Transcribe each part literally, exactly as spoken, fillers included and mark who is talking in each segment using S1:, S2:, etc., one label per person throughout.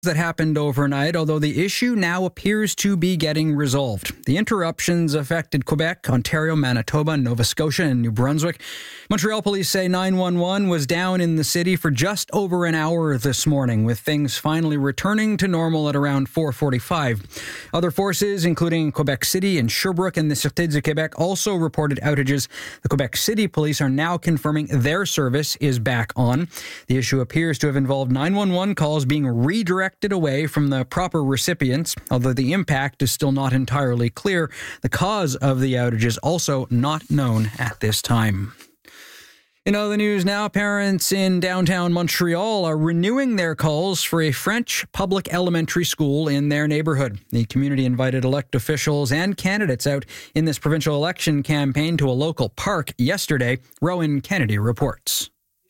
S1: that happened overnight, although the issue now appears to be getting resolved. The interruptions affected Quebec, Ontario, Manitoba, Nova Scotia, and New Brunswick. Montreal police say nine one one was down in the city for just over an hour this morning, with things finally returning to normal at around four forty-five. Other forces, including Quebec City and Sherbrooke and the Sûreté du Québec, also reported outages. The Quebec City police are now confirming their service is back on. The issue appears to have involved nine one one calls being redirected away from the proper recipients, although the impact is still not entirely clear. The cause of the outage is also not known at this time. In other news now, parents in downtown Montreal are renewing their calls for a French public elementary school in their neighborhood. The community invited elected officials and candidates out in this provincial election campaign to a local park yesterday. Rowan Kennedy reports.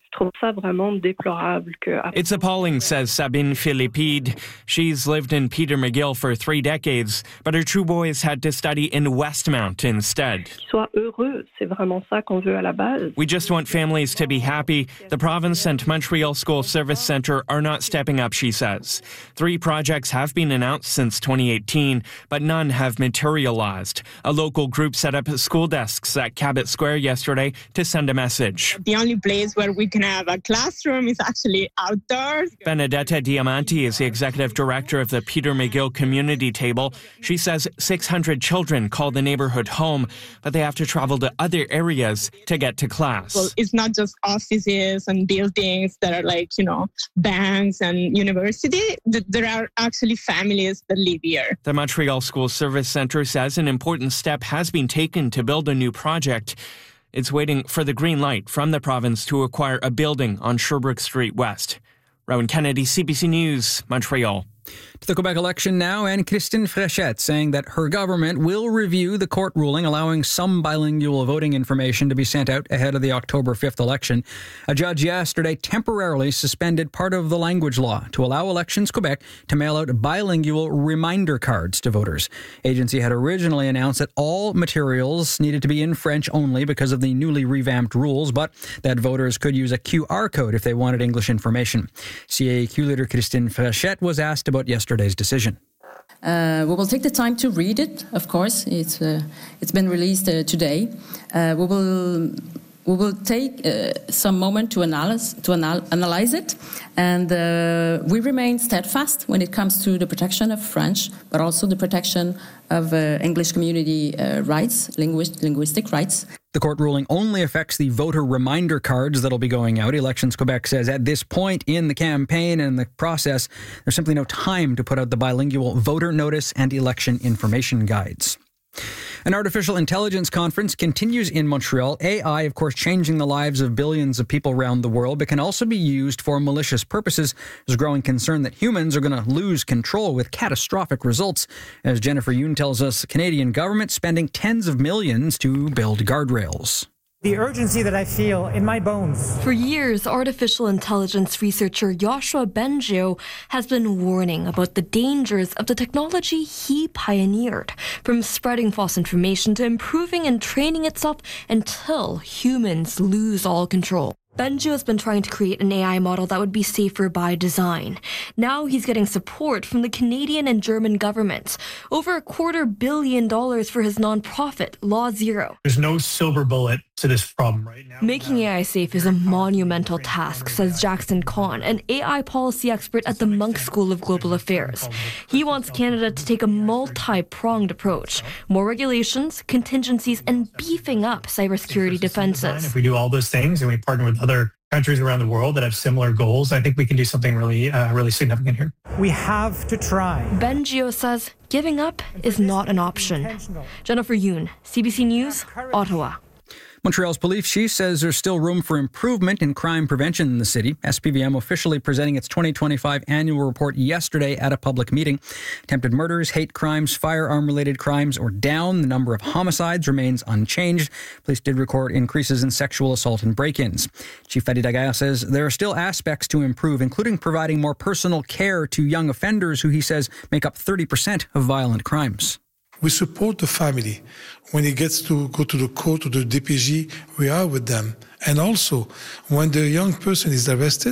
S2: It's appalling, says Sabine Philippide. She's lived in Peter McGill for three decades, but her two boys had to study in Westmount instead. We just want families to be happy. The province and Montreal School Service Centre are not stepping up, she says. Three projects have been announced since twenty eighteen, but none have materialized. A local group set up school desks at Cabot Square yesterday to send a message.
S3: The only place where we can have a classroom is actually outdoors.
S2: Benedetta Diamanti is the executive director of the Peter McGill Community Table. She says six hundred children call the neighborhood home, but they have to travel to other areas to get to class.
S3: Well, it's not just offices and buildings that are like, you know, banks and university. There are actually families that live here.
S2: The Montreal School Service Centre says an important step has been taken to build a new project. It's waiting for the green light from the province to acquire a building on Sherbrooke Street West. Rowan Kennedy, C B C News, Montreal.
S1: To the Quebec election now, and Christine Fréchette saying that her government will review the court ruling allowing some bilingual voting information to be sent out ahead of the October fifth election. A judge yesterday temporarily suspended part of the language law to allow Elections Quebec to mail out bilingual reminder cards to voters. Agency had originally announced that all materials needed to be in French only because of the newly revamped rules, but that voters could use a Q R code if they wanted English information. C A Q leader Christine Fréchette was asked about yesterday's decision.
S4: Uh, we will take the time to read it, of course. It's uh, it's been released uh, today. Uh, we will we will take uh, some moment to analyze to anal- analyze it, and uh, we remain steadfast when it comes to the protection of French, but also the protection of uh, English community uh, rights, linguist, linguistic rights.
S1: The court ruling only affects the voter reminder cards that'll be going out. Elections Quebec says at this point in the campaign and the process, there's simply no time to put out the bilingual voter notice and election information guides. An artificial intelligence conference continues in Montreal. A I, of course, changing the lives of billions of people around the world, but can also be used for malicious purposes. There's growing concern that humans are going to lose control with catastrophic results. As Jennifer Yoon tells us, the Canadian government spending tens of millions to build guardrails.
S5: The urgency that I feel in my bones.
S6: For years, artificial intelligence researcher Yoshua Bengio has been warning about the dangers of the technology he pioneered, from spreading false information to improving and training itself until humans lose all control. Bengio has been trying to create an A I model that would be safer by design. Now he's getting support from the Canadian and German governments. Over a quarter billion dollars for his nonprofit, Law Zero.
S7: There's no silver bullet to this problem right now.
S6: Making A I safe is a monumental task, says Jackson Kahn, an A I policy expert at the Munk School of Global Affairs. He wants Canada to take a multi-pronged approach. More regulations, contingencies, and beefing up cybersecurity defenses.
S7: If we do all those things and we partner with other countries around the world that have similar goals, I think we can do something really, uh, really significant here.
S5: We have to try.
S6: Bengio says giving up is not an option. Jennifer Yoon, C B C News, Ottawa.
S1: Montreal's police chief says there's still room for improvement in crime prevention in the city. S P V M officially presenting its twenty twenty-five annual report yesterday at a public meeting. Attempted murders, hate crimes, firearm-related crimes are down. The number of homicides remains unchanged. Police did record increases in sexual assault and break-ins. Chief Fadi Daguerre says there are still aspects to improve, including providing more personal care to young offenders who he says make up thirty percent of violent crimes.
S8: We support the family. When it gets to go to the court or the D P J, we are with them. And also, when the young person is arrested,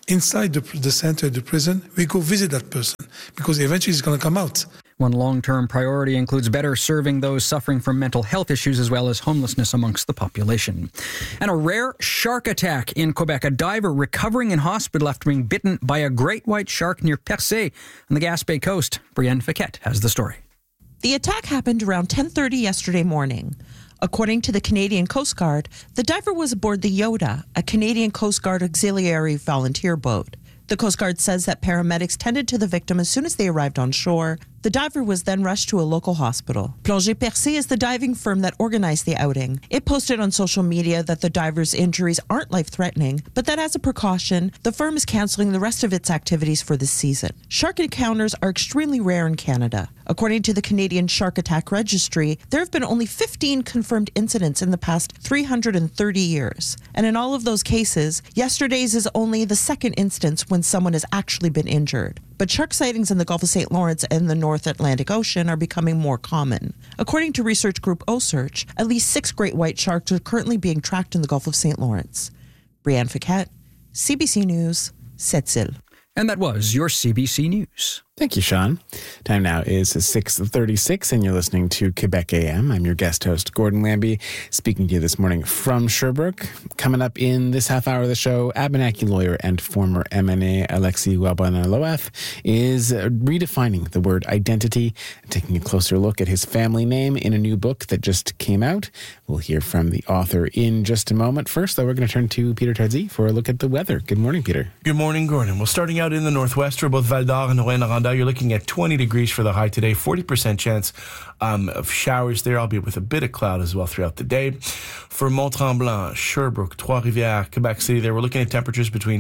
S8: inside the, the center, the prison, we go visit that person because eventually he's going to come out.
S1: One long-term priority includes better serving those suffering from mental health issues as well as homelessness amongst the population. And a rare shark attack in Quebec. A diver recovering in hospital after being bitten by a great white shark near Percé on the Gaspé coast. Brienne Fiquette has the story.
S9: The attack happened around ten thirty yesterday morning. According to the Canadian Coast Guard, the diver was aboard the Yoda, a Canadian Coast Guard auxiliary volunteer boat. The Coast Guard says that paramedics tended to the victim as soon as they arrived on shore. The diver was then rushed to a local hospital. Plongée Percé is the diving firm that organized the outing. It posted on social media that the diver's injuries aren't life-threatening, but that as a precaution, the firm is canceling the rest of its activities for this season. Shark encounters are extremely rare in Canada. According to the Canadian Shark Attack Registry, there have been only fifteen confirmed incidents in the past three hundred thirty years. And in all of those cases, yesterday's is only the second instance when someone has actually been injured. But shark sightings in the Gulf of Saint Lawrence and the North Atlantic Ocean are becoming more common. According to research group OSearch, at least six great white sharks are currently being tracked in the Gulf of Saint Lawrence. Brienne Fiquette, C B C News, Sept-Îles.
S1: And that was your C B C News.
S10: Thank you, Sean. Time now is six thirty-six, and you're listening to Quebec A M. I'm your guest host, Gordon Lambie, speaking to you this morning from Sherbrooke. Coming up in this half hour of the show, Abenaki lawyer and former M N A Alexis Ouabonner-Loeth is redefining the word identity, taking a closer look at his family name in a new book that just came out. We'll hear from the author in just a moment. First, though, we're going to turn to Peter Tardy for a look at the weather. Good morning, Peter.
S11: Good morning, Gordon. Well, starting out in the northwest for both Val-d'Or and Rouyn-Noranda, you're looking at twenty degrees for the high today, forty percent chance um, of showers there, albeit with a bit of cloud as well throughout the day. For Mont-Tremblant, Sherbrooke, Trois-Rivières, Quebec City, there we're looking at temperatures between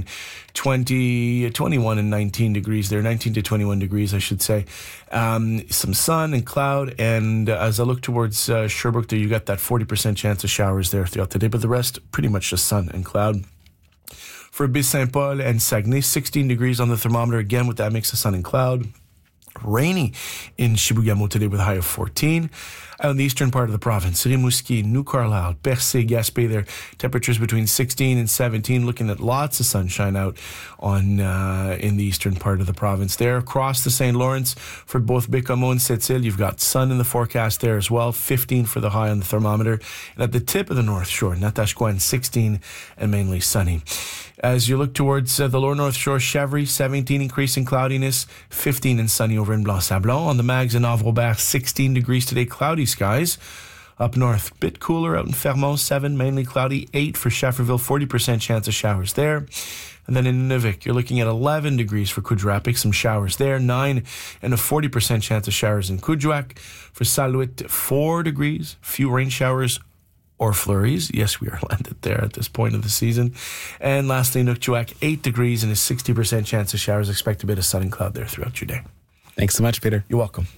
S11: twenty, twenty-one and nineteen degrees there, nineteen to twenty-one degrees, I should say. Um, some sun and cloud, and uh, as I look towards uh, Sherbrooke, there you got that forty percent chance of showers there throughout the day, but the rest pretty much just sun and cloud. For Baie-Saint-Paul and Saguenay, sixteen degrees on the thermometer, again with that mix of sun and cloud. Rainy in Chibougamau today with a high of fourteen. Out in the eastern part of the province, Rimouski, New Carlisle, Percé, Gaspé, there temperatures between sixteen and seventeen, looking at lots of sunshine out on uh, in the eastern part of the province there. Across the Saint Lawrence for both Bécomo and Sept-Îles, you've got sun in the forecast there as well, fifteen for the high on the thermometer. And at the tip of the North Shore, Natashquan, sixteen and mainly sunny. As you look towards uh, the lower North Shore, Chevry, seventeen increasing cloudiness, fifteen and sunny over in Blanc-Sablon. On the Mags and Havre-Aubert, sixteen degrees today, cloudy skies. Up north, bit cooler out in Fermont, seven, mainly cloudy, eight for Schefferville, forty percent chance of showers there. And then in Nunavut, you're looking at eleven degrees for Kuujjuaq, some showers there, nine and a forty percent chance of showers in Kuujjuaq. For Saluit, four degrees, few rain showers or flurries. Yes, we are landed there at this point of the season. And lastly, Nukchuak, eight degrees and a sixty percent chance of showers. Expect a bit of sun and cloud there throughout your day.
S10: Thanks so much, Peter.
S11: You're welcome.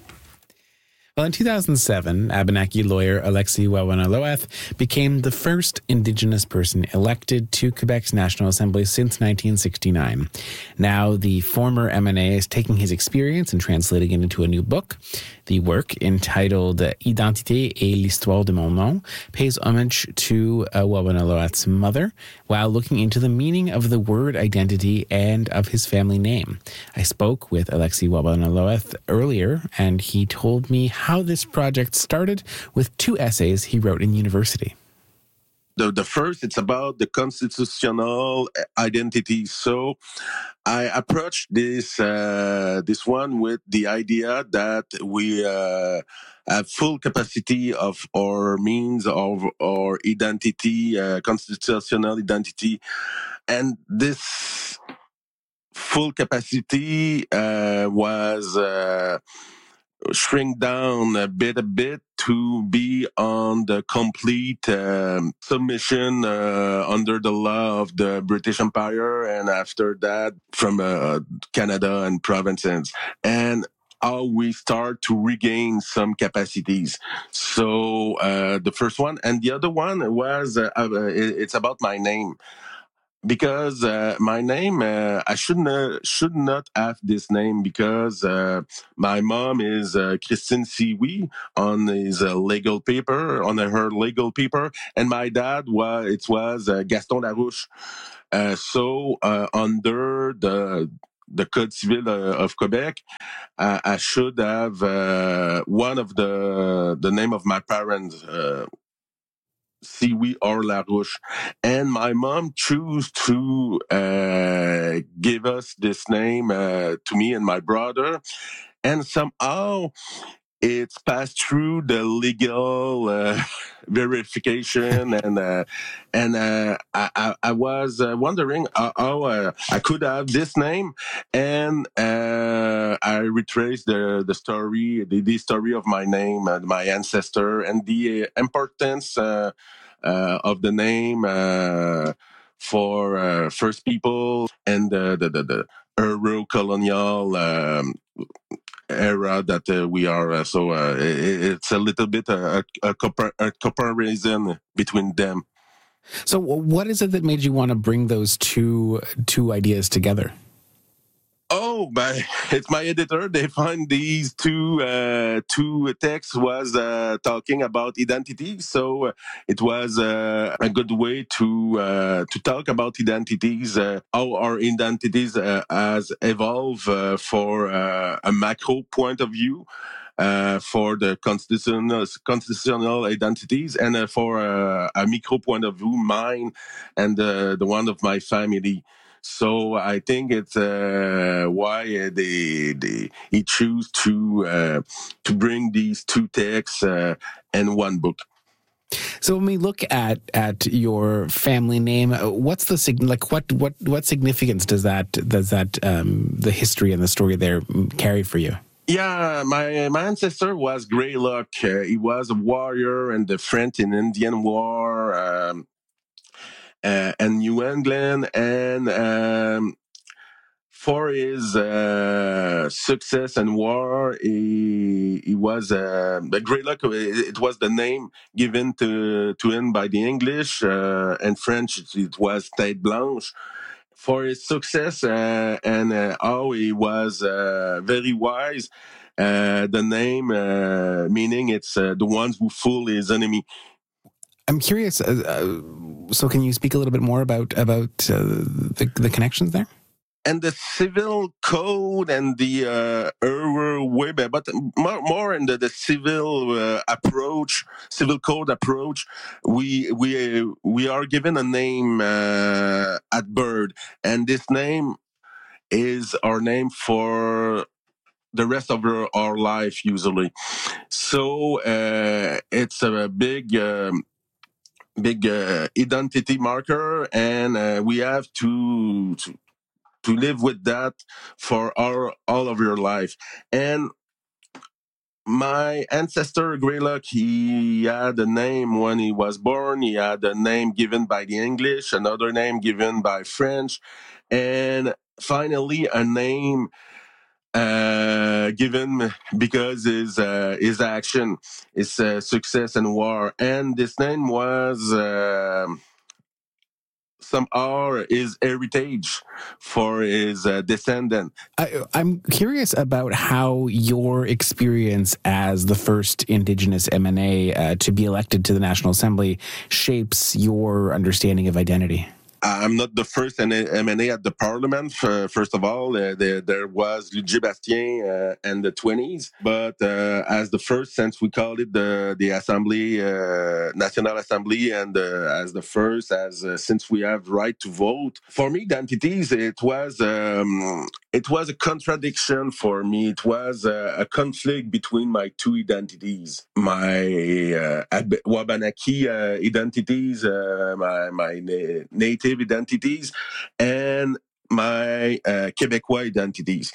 S10: Well, in two thousand seven, Abenaki lawyer Alexis Ouabonner-Loeth became the first Indigenous person elected to Quebec's National Assembly since nineteen sixty-nine. Now, the former M N A is taking his experience and translating it into a new book. The work, entitled Identité et l'histoire de mon nom, pays homage to uh, Ouabonner-Loeth's mother while looking into the meaning of the word identity and of his family name. I spoke with Alexis Ouabonner-Loeth earlier, and he told me how this project started with two essays he wrote in university.
S12: The, the first, it's about the constitutional identity. So I approached this uh, this one with the idea that we uh, have full capacity of our means of our identity, uh, constitutional identity. And this full capacity uh, was uh, shrink down a bit a bit to be on the complete um, submission uh, under the law of the British Empire, and after that from uh, Canada and provinces, and how we start to regain some capacities. So uh, the first one, and the other one was uh, uh, it's about my name. because uh, my name, uh, I should not should not have this name because uh, my mom is uh, Christine Sioui on his uh, legal paper, on her legal paper, and my dad was it was uh, Gaston Larouche. Uh, so uh, under the the Code Civil uh, of Quebec, I, I should have uh, one of the the name of my parents. Uh, Sioui or Larouche. And my mom chose to uh, give us this name uh, to me and my brother. And somehow it's passed through the legal uh, verification, and uh, and uh, I, I, I was uh, wondering how, how uh, I could have this name, and uh, I retraced the the story, the, the story of my name, uh, my ancestor, and the importance uh, uh, of the name uh, for uh, First People and uh, the the the Euro-colonial Um, era that uh, we are. Uh, so uh, it, it's a little bit a, a, compar- a comparison between them.
S10: So what is it that made you want to bring those two two ideas together?
S12: Oh, but it's my editor. They find these two uh, two texts was uh, talking about identity, so uh, it was uh, a good way to uh, to talk about identities, uh, how our identities uh, has evolved uh, for uh, a macro point of view. Uh, for the constitutional constitutional identities, and uh, for uh, a micro point of view, mine and uh, the one of my family. So I think it's uh, why uh, they they he choose to uh, to bring these two texts uh, in one book.
S10: So when we look at at your family name, what's the like what what what significance does that does that um, the history and the story there carry for you?
S12: Yeah, my my ancestor was Greylock. Uh, he was a warrior in the French and Indian War. Um, Uh, and New England, and um, for his uh, success and war, he, he was uh, the Greylock. It was the name given to to him by the English, uh, and French it was Tête Blanche. For his success uh, and uh, how he was uh, very wise, uh, the name uh, meaning it's uh, the ones who fool his enemy.
S10: I'm curious. Uh, uh, so, can you speak a little bit more about about uh, the the connections there?
S12: And the civil code and the uh, Euro way, but more, more in the, the civil uh, approach, civil code approach, we we uh, we are given a name uh, at birth, and this name is our name for the rest of our, our life usually. So uh, it's a big. Um, big uh, identity marker, and uh, we have to, to to live with that for our all of your life. And my ancestor Greylock, he had a name when he was born. He had a name given by the English, another name given by French, and finally a name uh, given because his uh, his action, his uh, success in war, and this name was uh, somehow his heritage for his uh, descendant.
S10: I, I'm curious about how your experience as the first Indigenous M N A uh, to be elected to the National Assembly shapes your understanding of identity.
S12: I'm not the first M N A at the Parliament. Uh, first of all, uh, there, there was Louis Bastien uh, and the twenties, but uh, as the first, since we called it the the Assembly, uh, National Assembly, and uh, as the first, as uh, since we have right to vote, for me, identities, it was um, it was a contradiction for me. It was a, a conflict between my two identities, my uh, Wabanaki uh, identities, uh, my my na- native identities, and my uh, Quebecois identities.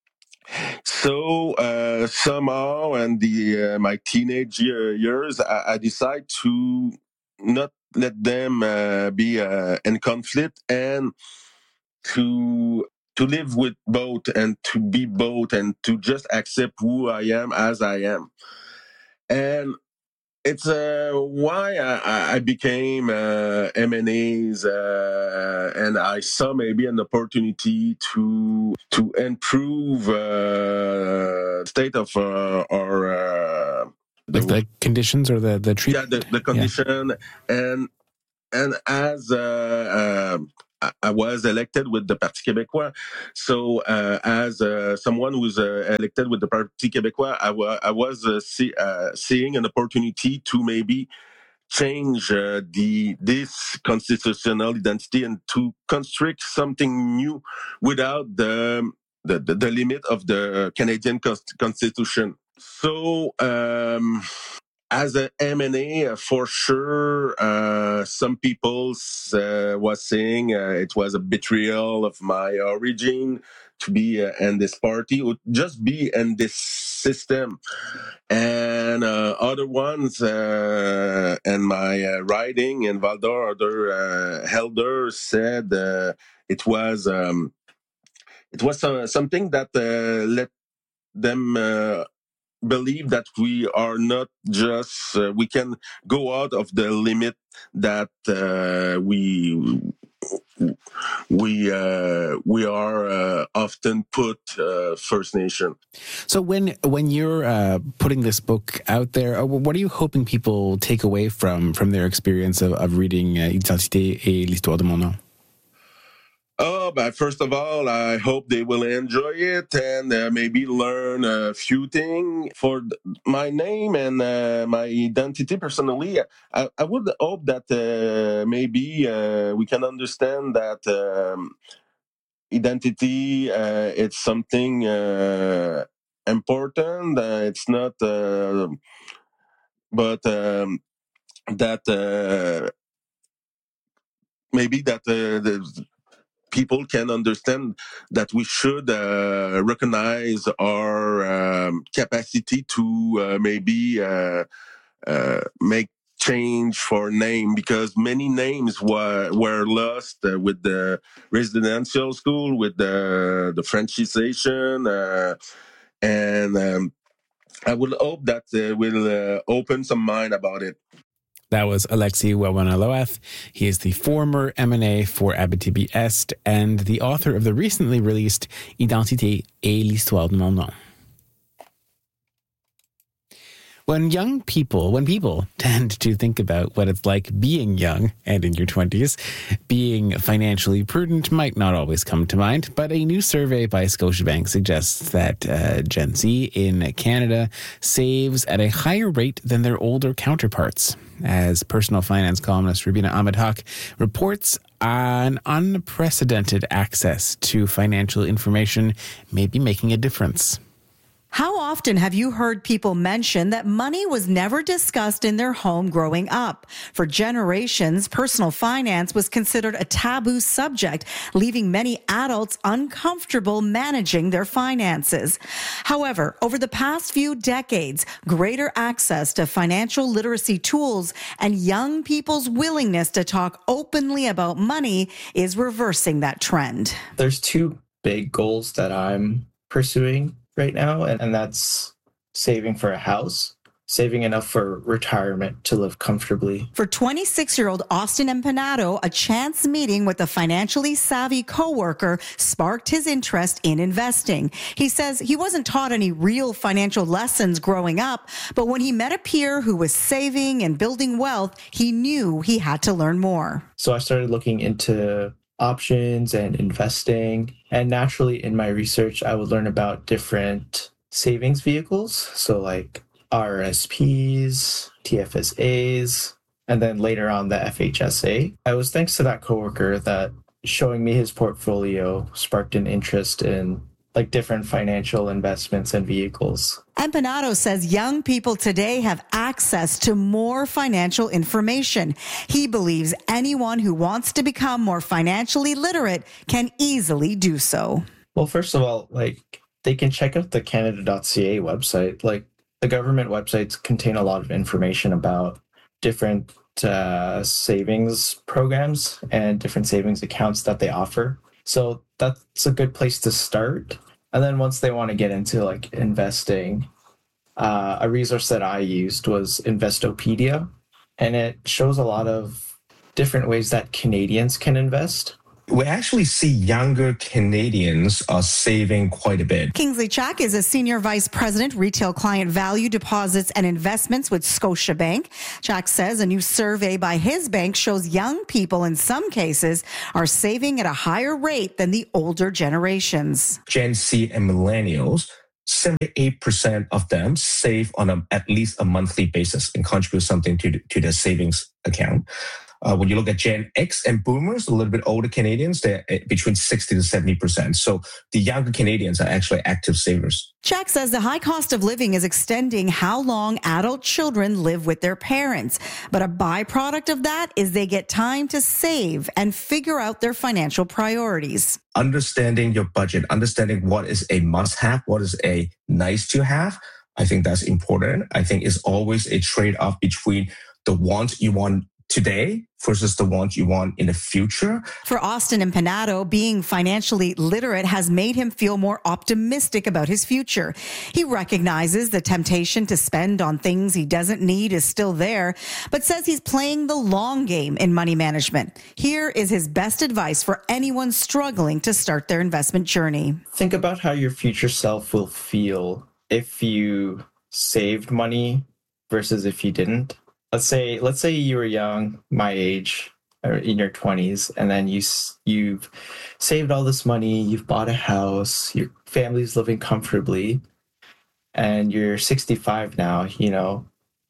S12: So uh, somehow, in the uh, my teenage year, years, I, I decide to not let them uh, be uh, in conflict, and to to live with both, and to be both, and to just accept who I am as I am. And it's uh, why I, I became uh, M and A's, uh, and I saw maybe an opportunity to to improve uh, state of uh, our uh,
S10: like the, the conditions or the the treatment.
S12: Yeah, the, the condition, yeah. and and as uh, uh, I was elected with the Parti Québécois, so uh, as uh, someone who's uh, elected with the Parti Québécois, I, wa- I was uh, see- uh, seeing an opportunity to maybe change uh, the this constitutional identity and to construct something new without the the, the, the limit of the Canadian const- Constitution. So. Um, As a M and A, uh, for sure, uh, some people uh, was saying uh, it was a betrayal of my origin to be uh, in this party, or just be in this system. And uh, other ones, uh, and my uh, riding in Val d'Or, other uh, elders said uh, it was um, it was uh, something that uh, let them. Uh, believe that we are not just uh, we can go out of the limit that uh, we we uh, we are uh, often put uh, First Nation.
S10: So when when you're uh, putting this book out there, what are you hoping people take away from from their experience of, of reading uh, Identité et l'histoire de mon nom?
S12: Oh, but first of all, I hope they will enjoy it and uh, maybe learn a few things. For th- my name and uh, my identity personally, I, I would hope that uh, maybe uh, we can understand that um, identity, uh, it's something uh, important. Uh, it's not, uh, but um, that uh, maybe that uh, the people can understand that we should uh, recognize our um, capacity to uh, maybe uh, uh, make change for name, because many names were were lost uh, with the residential school, with the the franchisation, uh, and um, I will hope that uh, will uh, open some mind about it.
S10: That was Alexis Wawena-Loeth. He is the former M and A for Abitibi-Est and the author of the recently released Identité et l'histoire de mon nom. When young people, when people tend to think about what it's like being young and in your twenties, being financially prudent might not always come to mind, but a new survey by Scotiabank suggests that uh, Gen Z in Canada saves at a higher rate than their older counterparts. As personal finance columnist Rubina Ahmed-Haq reports, an unprecedented access to financial information may be making a difference.
S13: How often have you heard people mention that money was never discussed in their home growing up? For generations, personal finance was considered a taboo subject, leaving many adults uncomfortable managing their finances. However, over the past few decades, greater access to financial literacy tools and young people's willingness to talk openly about money is reversing that trend.
S14: There's two big goals that I'm pursuing right now, and, and that's saving for a house, saving enough for retirement to live comfortably.
S13: For twenty-six-year-old Austin Empanado, a chance meeting with a financially savvy coworker sparked his interest in investing. He says he wasn't taught any real financial lessons growing up, but when he met a peer who was saving and building wealth, he knew he had to learn more.
S14: So I started looking into options and investing. And naturally in my research, I would learn about different savings vehicles. So like R R S Ps, T F S As, and then later on the F H S A. I was thanks to that coworker that showing me his portfolio sparked an interest in like different financial investments and vehicles.
S13: Empanado says young people today have access to more financial information. He believes anyone who wants to become more financially literate can easily do so.
S14: Well, first of all, like they can check out the Canada dot C A website. Like the government websites contain a lot of information about different uh, savings programs and different savings accounts that they offer. So that's a good place to start. And then once they want to get into like investing, uh, a resource that I used was Investopedia, and it shows a lot of different ways that Canadians can invest.
S15: We actually see younger Canadians are saving quite a bit.
S13: Kingsley Chak is a Senior Vice President, Retail Client Value, Deposits and Investments with Scotiabank. Chak says a new survey by his bank shows young people in some cases are saving at a higher rate than the older generations.
S15: Gen Z and millennials, seventy-eight percent of them save on a, at least a monthly basis and contribute something to, to their savings account. Uh, when you look at Gen X and boomers, a little bit older Canadians, they're between sixty to seventy percent. So the younger Canadians are actually active savers.
S13: Chak says the high cost of living is extending how long adult children live with their parents. But a byproduct of that is they get time to save and figure out their financial priorities.
S15: Understanding your budget, understanding what is a must-have, what is a nice-to-have, I think that's important. I think it's always a trade-off between the want you want today versus the ones you want in the future.
S13: For Austin Empanato, being financially literate has made him feel more optimistic about his future. He recognizes the temptation to spend on things he doesn't need is still there, but says he's playing the long game in money management. Here is his best advice for anyone struggling to start their investment journey.
S14: Think about how your future self will feel if you saved money versus if you didn't. Let's say, let's say you were young, my age, or in your twenties, and then you you've saved all this money, you've bought a house, your family's living comfortably, and you're sixty-five now. You know,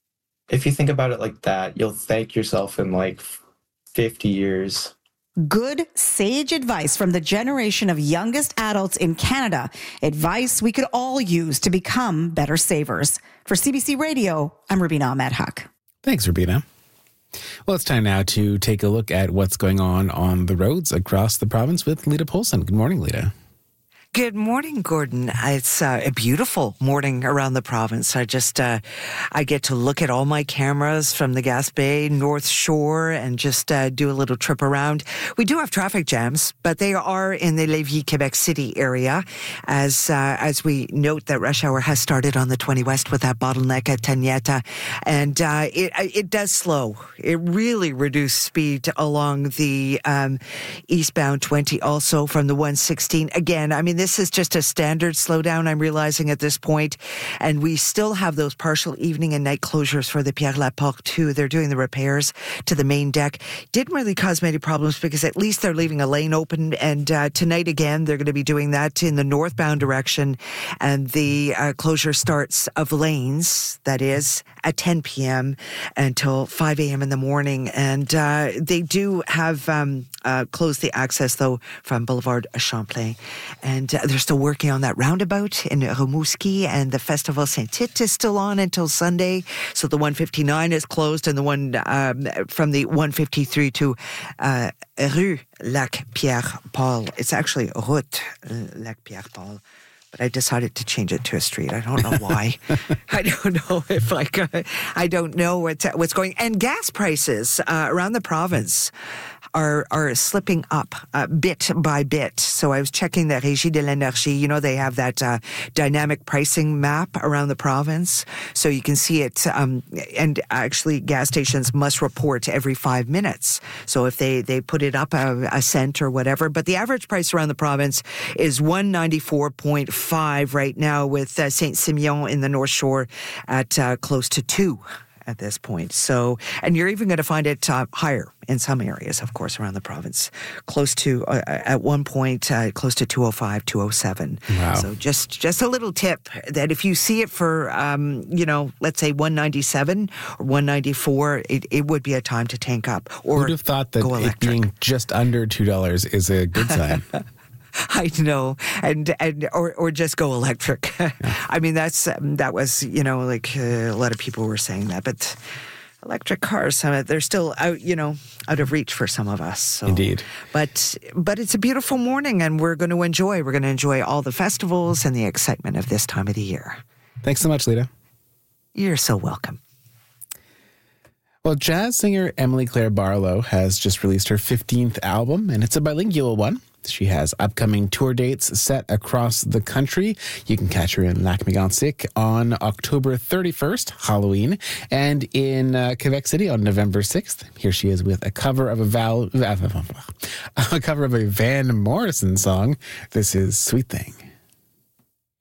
S14: if you think about it like that, you'll thank yourself in like fifty years.
S13: Good, sage advice from the generation of youngest adults in Canada. Advice we could all use to become better savers. For C B C Radio, I'm Rubina Ahmed-Haq.
S10: Thanks, Rubina. Well, it's time now to take a look at what's going on on the roads across the province with Lita Polson. Good morning, Lita.
S16: Good morning, Gordon. It's uh, a beautiful morning around the province. I just, uh, I get to look at all my cameras from the Gaspé North Shore and just uh, do a little trip around. We do have traffic jams, but they are in the Lévis, Quebec City area. As uh, as we note that rush hour has started on the twenty West with that bottleneck at Tanieta. And uh, it it does slow. It really reduced speed along the um, eastbound twenty also from the one sixteen. Again, I mean, this is just a standard slowdown, I'm realizing at this point. And we still have those partial evening and night closures for the Pierre Laporte too. They're doing the repairs to the main deck. Didn't really cause many problems because at least they're leaving a lane open. And uh, tonight again, they're going to be doing that in the northbound direction. And the uh, closure starts of lanes, that is, at ten p.m. until five a.m. in the morning. And uh, they do have um, uh, closed the access, though, from Boulevard Champlain. And uh, they're still working on that roundabout in Rimouski, and the Festival Saint-Tite is still on until Sunday. So the one fifty-nine is closed, and the one um, from the one fifty-three to uh, Rue Lac-Pierre-Paul. It's actually Route Lac-Pierre-Paul. But I decided to change it to a street. I don't know why. I don't know if I could. I don't know what's, what's going. And gas prices uh, around the province are are slipping up uh, bit by bit. So I was checking the Régie de l'Énergie. You know, they have that uh, dynamic pricing map around the province. So you can see it. Um, and actually, gas stations must report every five minutes. So if they, they put it up a, a cent or whatever. But the average price around the province is one ninety-four point five right now, with uh, Saint-Simeon in the North Shore at uh, close to two at this point. So, and you're even going to find it uh, higher in some areas, of course, around the province. Close to, uh, at one point, uh, close to two oh five, two oh seven.
S10: Wow.
S16: So just, just a little tip that if you see it for, um, you know, let's say one ninety-seven or one ninety-four, it, it would be a time to tank up. Or
S10: who'd have thought that
S16: go
S10: it
S16: electric.
S10: being just under two dollars is a good sign?
S16: I know, and and or or just go electric. Yeah. I mean, that's um, that was you know like uh, a lot of people were saying that, but electric cars, uh, they're still out, you know, out of reach for some of us. So.
S10: Indeed.
S16: But but it's a beautiful morning, and we're going to enjoy. We're going to enjoy all the festivals and the excitement of this time of the year.
S10: Thanks so much, Lita.
S16: You're so welcome.
S10: Well, jazz singer Emily Claire Barlow has just released her fifteenth album, and it's a bilingual one. She has upcoming tour dates set across the country. You can catch her in Lac-Mégantic on October thirty-first, Halloween, and in uh, Quebec City on November sixth. Here she is with a cover of a Val, a cover of a Van Morrison song. This is Sweet Thing.